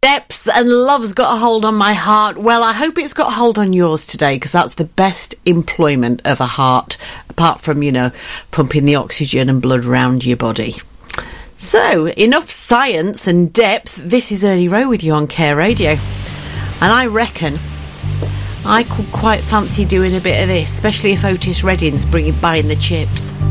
Depth and love's got a hold on my heart. Well, I hope it's got a hold on yours today, because that's the best employment of a heart, apart from, pumping the oxygen and blood around your body. So, enough science and depth. This is Early Row with you on Care Radio. And I reckon I could quite fancy doing a bit of this, especially if Otis Redding's buying the chips.